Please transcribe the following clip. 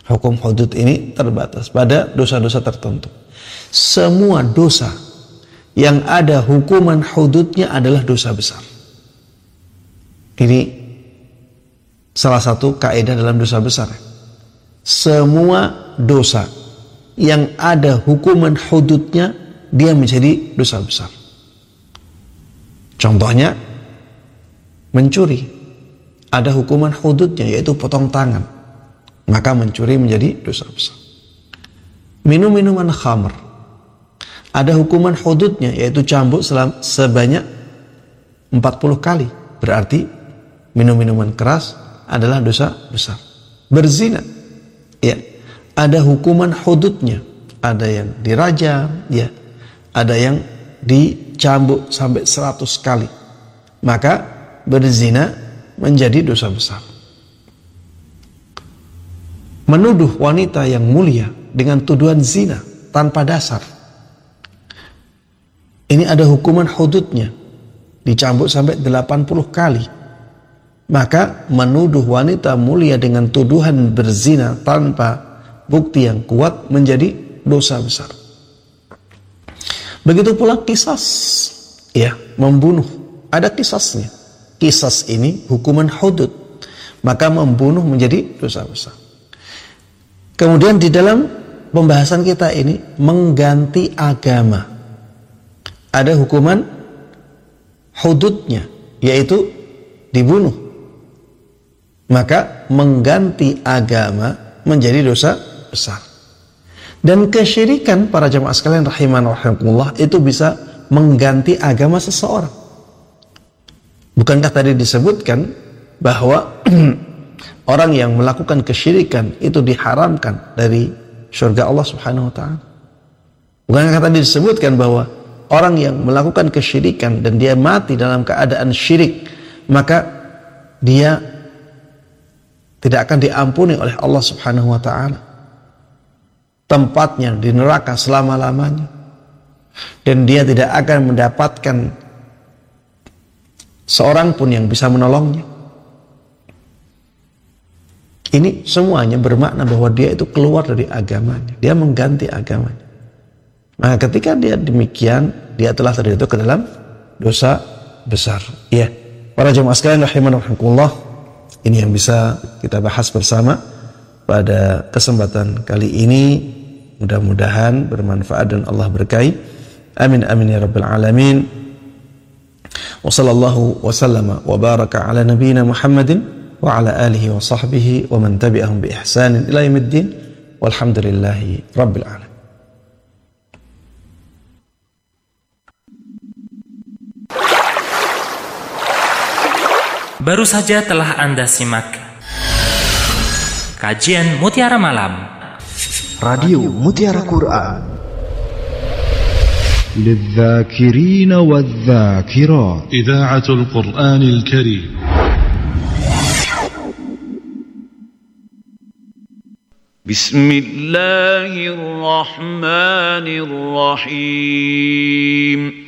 Hukum hudud ini terbatas pada dosa-dosa tertentu. Semua dosa yang ada hukuman hududnya adalah dosa besar. Ini salah satu kaidah dalam dosa besar. Semua dosa yang ada hukuman hududnya, dia menjadi dosa besar. Contohnya, mencuri. Ada hukuman hududnya, yaitu potong tangan. Maka mencuri menjadi dosa besar. Minum minuman khamr. Ada hukuman hududnya, yaitu cambuk sebanyak 40 kali. Berarti minum minuman keras adalah dosa besar. Berzina, ya, ada hukuman hududnya. Ada yang dirajam, ya, ada yang dicambuk sampai 100 kali. Maka berzina menjadi dosa besar. Menuduh wanita yang mulia dengan tuduhan zina tanpa dasar, ini ada hukuman hududnya, dicambuk sampai 80 kali. Maka menuduh wanita mulia dengan tuduhan berzina tanpa bukti yang kuat menjadi dosa besar. Begitu pula kisas, ya, membunuh, ada kisasnya. Kisas ini hukuman hudud, maka membunuh menjadi dosa besar. Kemudian di dalam pembahasan kita ini, mengganti agama, ada hukuman hududnya, yaitu dibunuh. Maka mengganti agama menjadi dosa besar. Dan kesyirikan, para jamaah sekalian rahiman rahimakumullah, itu bisa mengganti agama seseorang. Bukankah tadi disebutkan bahwa orang yang melakukan kesyirikan itu diharamkan dari surga Allah Subhanahu wa taala? Bukankah tadi disebutkan bahwa orang yang melakukan kesyirikan dan dia mati dalam keadaan syirik, maka dia tidak akan diampuni oleh Allah Subhanahu wa taala. Tempatnya di neraka selama-lamanya. Dan dia tidak akan mendapatkan seorang pun yang bisa menolongnya. Ini semuanya bermakna bahwa dia itu keluar dari agamanya. Dia mengganti agamanya. Nah, ketika dia demikian, dia telah terjatuh ke dalam dosa besar. Ya, para jemaah sekalian rahimanallah, ini yang bisa kita bahas bersama pada kesempatan kali ini. Mudah-mudahan bermanfaat dan Allah berkahi. Amin amin ya rabbal alamin. Wa sallallahu wa sallama wa baraka ala nabiyyina Muhammadin wa ala alihi wa sahbihi wa man tabi'ahum bi ihsanin ila yaumiddin. Walhamdulillahi rabbil alamin. Baru saja telah Anda simak kajian Mutiara Malam Radio Mutiara Quran للذاكرين والذاكرات إذاعة القرآن الكريم. بسم الله الرحمن الرحيم